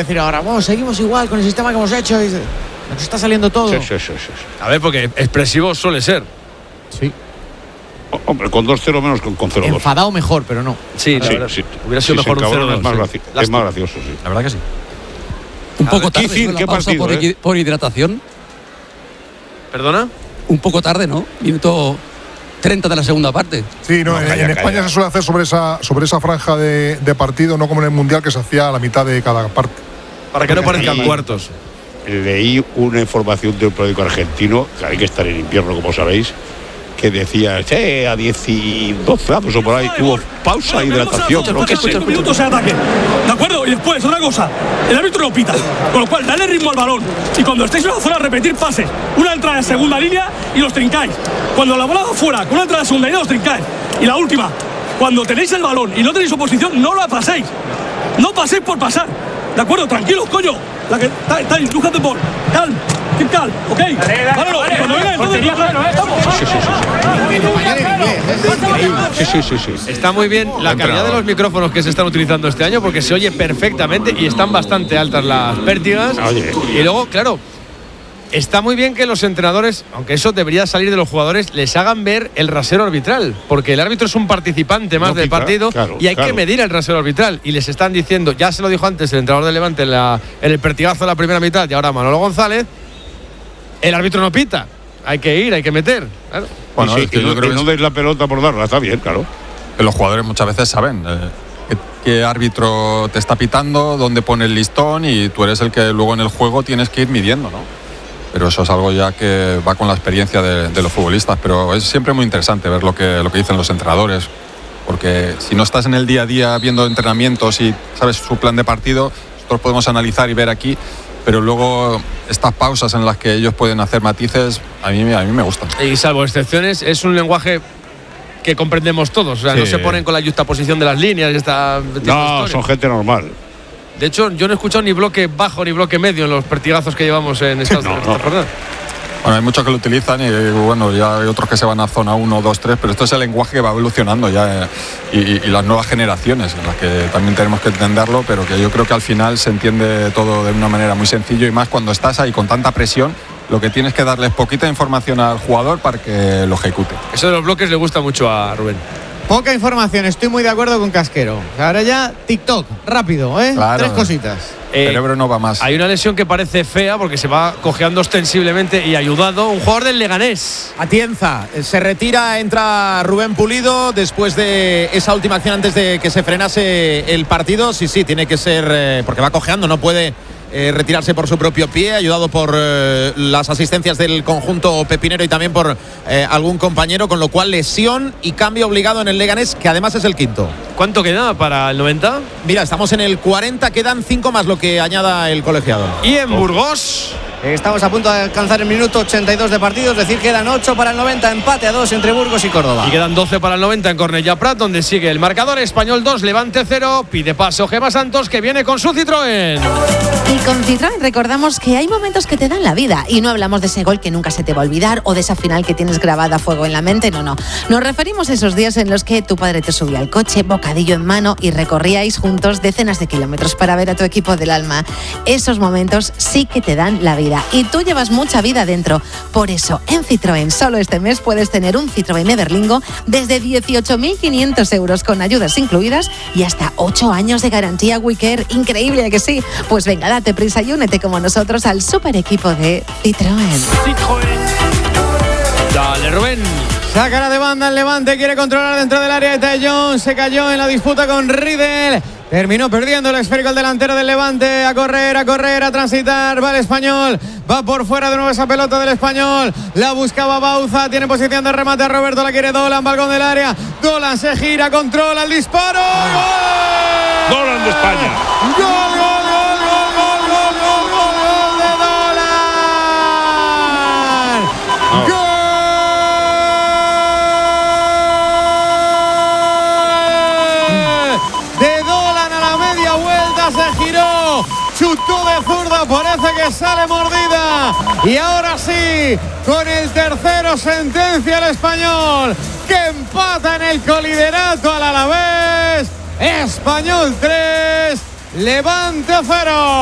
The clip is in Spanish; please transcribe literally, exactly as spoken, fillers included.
decir ahora, vamos, seguimos igual con el sistema que hemos hecho y nos está saliendo todo. Sí, sí, sí, sí. A ver, porque expresivo suele ser. Sí. O, hombre, con dos cero menos con, con cero dos. Enfadado mejor, pero no. Sí, Sí, verdad, sí. hubiera sido Sí, mejor se un cero encabrona, dos. es, más Sí. graci- es más gracioso, sí. La verdad que sí. Un poco ver, tarde, Kicil, ¿no? La ¿qué pausa partido, por, eh? equi- por hidratación. ¿Perdona? Un poco tarde, ¿no? Minuto treinta de la segunda parte. Sí, no, No, en, calla, en España calla. se suele hacer sobre esa, sobre esa franja de, de partido, no como en el Mundial que se hacía a la mitad de cada parte. Para que no parezcan Sí. cuartos. Leí una información de un periódico argentino, que hay que estar en invierno, como sabéis, que decía, che, a diez y doce grados o por ahí, hubo pausa, hidratación, no qué sé. cinco minutos de ataque, ¿de acuerdo? Y después, otra cosa, el árbitro no pita, con lo cual, dale ritmo al balón. Y cuando estéis en la zona, repetir pases. Una entrada de segunda línea y los trincáis. Cuando la bola va fuera, con una entrada de segunda línea, los trincáis. Y la última, cuando tenéis el balón y no tenéis oposición, no la paséis. No paséis por pasar. ¿De acuerdo? Tranquilos, coño. La que estáis, look at the ball. Calm, keep calm, ¿ok? Vámonos. Cuando venga entonces, Sí, sí, sí, sí, sí, sí, sí. Está muy bien la calidad de los micrófonos que se están utilizando este año porque se oye perfectamente y están bastante altas las pértigas. Oye. Y luego, claro, está muy bien que los entrenadores, aunque eso debería salir de los jugadores, les hagan ver el rasero arbitral, porque el árbitro es un participante más No del quita, partido claro, y hay claro. que medir el rasero arbitral. Y les están diciendo, ya se lo dijo antes el entrenador del Levante en, la, en el pertigazo de la primera mitad y ahora Manolo González, el árbitro no pita, hay que ir, hay que meter. Claro. Bueno, y sí, es que y yo no, creo y que no es- deis la pelota por darla, está bien, claro. que los jugadores muchas veces saben eh, qué, qué árbitro te está pitando, dónde pone el listón y tú eres el que luego en el juego tienes que ir midiendo, ¿no? Pero eso es algo ya que va con la experiencia de, de los futbolistas, pero es siempre muy interesante ver lo que, lo que dicen los entrenadores, porque si no estás en el día a día viendo entrenamientos y sabes su plan de partido, nosotros podemos analizar y ver aquí, pero luego estas pausas en las que ellos pueden hacer matices, a mí, a mí me gustan. Y salvo excepciones, es un lenguaje que comprendemos todos. O sea, Sí. no se ponen con la justaposición de las líneas y esta tipo de No, historias. son gente normal. De hecho, yo no he escuchado ni bloque bajo ni bloque medio en los pertigazos que llevamos en esta, No, esta no. jornada. Bueno, hay muchos que lo utilizan y bueno, ya hay otros que se van a zona uno, dos, tres, pero esto es el lenguaje que va evolucionando ya eh, y, y las nuevas generaciones, en las que también tenemos que entenderlo, pero que yo creo que al final se entiende todo de una manera muy sencilla y más cuando estás ahí con tanta presión, lo que tienes que darle es poquita información al jugador para que lo ejecute. Eso de los bloques le gusta mucho a Rubén. Poca información, estoy muy de acuerdo con Casquero. Ahora ya TikTok, rápido, ¿eh? Claro. Tres cositas. El Eh, cerebro no va más. Hay una lesión que parece fea porque se va cojeando ostensiblemente y ayudado un jugador del Leganés. Atienza, se retira, entra Rubén Pulido después de esa última acción antes de que se frenase el partido. Sí, sí, tiene que ser, eh, porque va cojeando, no puede eh, retirarse por su propio pie, ayudado por eh, las asistencias del conjunto pepinero y también por eh, algún compañero, con lo cual lesión y cambio obligado en el Leganés, que además es el quinto. ¿Cuánto queda para el noventa? Mira, estamos en el cuarenta, quedan cinco más lo que añada el colegiado. Y en Burgos. Estamos a punto de alcanzar el minuto ochenta y dos de partido, es decir, quedan ocho para el noventa, empate a dos entre Burgos y Córdoba. Y quedan doce para el noventa en Cornellà Prat, donde sigue el marcador. Español dos, Levante cero. Pide paso Gemma Santos, que viene con su Citroën. Y con Citroën recordamos que hay momentos que te dan la vida. Y no hablamos de ese gol que nunca se te va a olvidar o de esa final que tienes grabada a fuego en la mente. No, no. Nos referimos a esos días en los que tu padre te subía al coche, bocadillo en mano, y recorríais juntos decenas de kilómetros para ver a tu equipo del alma. Esos momentos sí que te dan la vida. Y tú llevas mucha vida dentro. Por eso, en Citroën, solo este mes puedes tener un Citroën Everlingo desde dieciocho mil quinientos euros con ayudas incluidas y hasta ocho años de garantía WeCare. Increíble, ¿a que sí? Pues venga, date prisa y únete como nosotros al super equipo de Citroën. Dale, Rubén. Saca de banda el Levante, quiere controlar dentro del área de Tellón, se cayó en la disputa con Riedel. Terminó perdiendo el esférico el delantero del Levante. A correr, a correr, a transitar. Va el Español. Va por fuera de nuevo esa pelota del Español. La buscaba Bauza. Tiene posición de remate a Roberto. La quiere Dolan. Balcón del área. Dolan se gira, controla el disparo. ¡Gol! Dolan de España. ¡Gol, gol, gol, gol, gol, gol, gol, gol, gol de Dolan! ¡Gol! Se giró, chutó de zurda, parece que sale mordida. Y ahora sí, con el tercero sentencia el Español, que empata en el coliderato al Alavés. Español tres, Levante cero.